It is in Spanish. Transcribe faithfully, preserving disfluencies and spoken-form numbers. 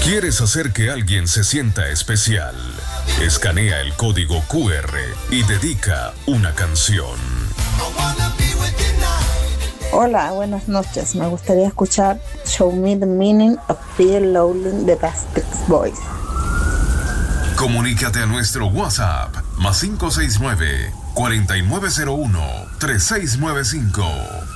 ¿Quieres hacer que alguien se sienta especial? Escanea el código Q R y dedica una canción. Hola, buenas noches. Me gustaría escuchar Show Me the Meaning of Being Lonely de Backstreet Boys. Comunícate a nuestro WhatsApp más cinco seis nueve, cuatro nueve cero uno, tres seis nueve cinco.